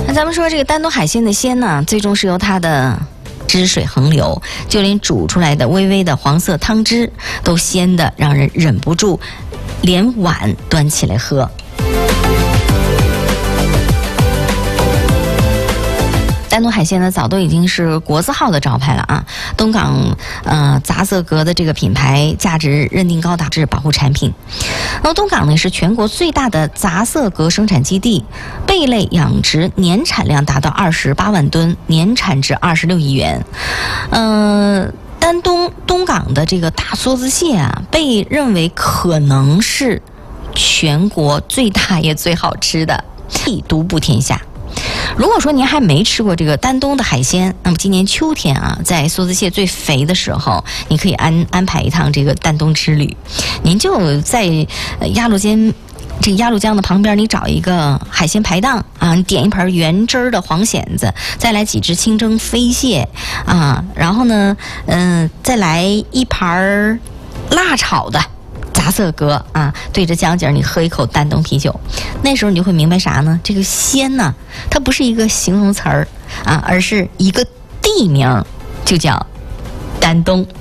那咱们说这个丹东海鲜的鲜呢，最终是由它的汁水横流，就连煮出来的微微的黄色汤汁都鲜的让人忍不住连碗端起来喝。丹东海鲜呢，早都已经是国字号的招牌了啊！东港杂色阁的这个品牌价值认定高达是保护产品。那么东港呢是全国最大的杂色阁生产基地，贝类养殖年产量达到28万吨，年产值26亿元。东港的这个大梭子蟹啊，被认为可能是全国最大也最好吃的，独步天下。如果说您还没吃过这个丹东的海鲜，那么今年秋天啊，在梭子蟹最肥的时候，你可以安排一趟这个丹东之旅。您就在鸭绿江的旁边，你找一个海鲜排档啊，你点一盘原汁儿的黄蚬子，再来几只清蒸飞蟹啊，然后呢，再来一盘辣炒的杂色阁啊，对着江景你喝一口丹东啤酒，那时候你就会明白啥呢？这个鲜呢，它不是一个形容词儿啊，而是一个地名，就叫丹东。